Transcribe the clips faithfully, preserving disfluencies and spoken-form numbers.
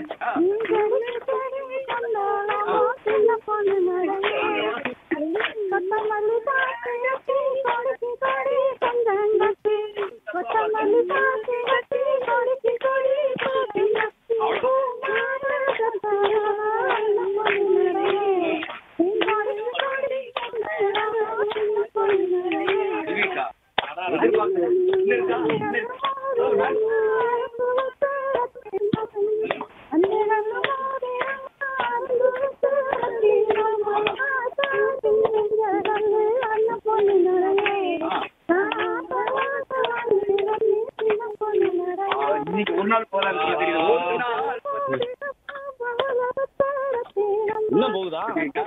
இன்னைக்கு ஒரு நாள் போறாங்க இன்னும் போகுதா?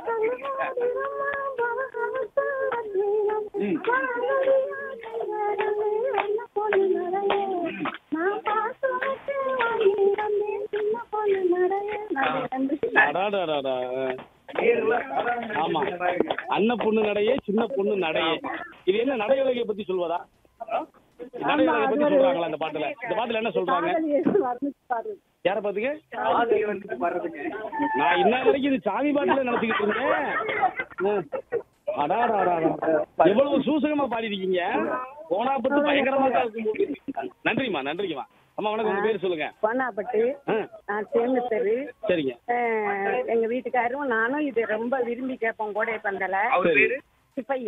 ஆமா, அண்ணன் பொண்ணு நடையே சின்ன பொண்ணு நடையே. இது என்ன நடையழகை பத்தி சொல்வதா? நடையழகை பத்தி சொல்றாங்களா இந்த பாட்டுல? இந்த பாட்டுல என்ன சொல்றாங்க? யார பாத்துங்க? நான் இன்ன வரைக்கும் இது சாமி பாட்டுல நினைச்சுக்கிட்டு இருந்தேன். அடாடா, எவ்வளவு சூசகமா பாடிருக்கீங்க. கோணாப்பட்டு பயங்கரமா தான் இருக்கும். நன்றிமா, நன்றிங்கம்மா. அம்மா வணக்கம், உங்க பேர் சொல்லுங்க. கோணாப்பட்டு, தேங்கு தெரு. சரிங்க. எங்க வீட்டுக்காரும் நானும் இது ரொம்ப விரும்பி கேட்போம். கோடை பந்தல அவர் பேரு சிப்பையா.